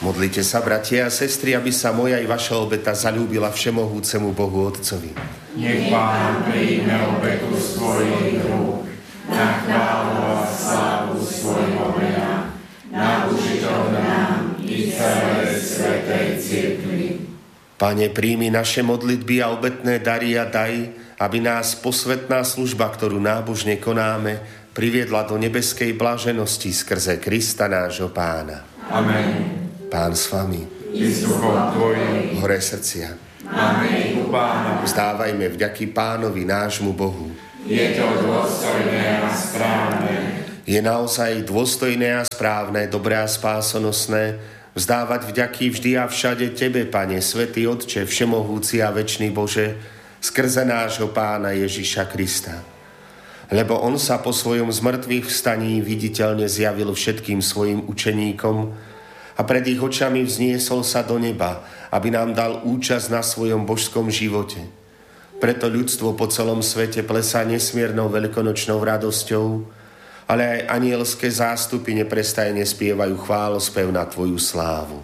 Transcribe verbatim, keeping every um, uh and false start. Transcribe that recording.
Modlite sa, bratia a sestry, aby sa moja i vaša obeta zaľúbila všemohúcemu Bohu Otcovi. Nech Pán príjme obetu svojich rúk na chválu a slávu svojho mena, na užitok nám i celej svätej cirkvi. Pane, príjmi naše modlitby a obetné dary a daj, aby nás posvätná služba, ktorú nábožne konáme, priviedla do nebeskej blaženosti skrze Krista nášho Pána. Amen. Pán s vami. I s duchom tvojim. Hore srdcia. Máme u Pána. Vzdávajme vďaky Pánovi nášmu Bohu. Je to dôstojné a správne. Je naozaj dôstojné a správne, dobré a spásonosné vzdávať vďaky vždy a všade Tebe, Pane, Svätý Otče, všemohúci a večný Bože, skrze nášho Pána Ježiša Krista. Lebo On sa po svojom zmrtvých vstaní viditeľne zjavil všetkým svojim učeníkom a pred ich očami vzniesol sa do neba, aby nám dal účasť na svojom božskom živote. Preto ľudstvo po celom svete plesá nesmiernou veľkonočnou radosťou, ale aj anielské zástupy neprestajne spievajú chválospev na Tvoju slávu.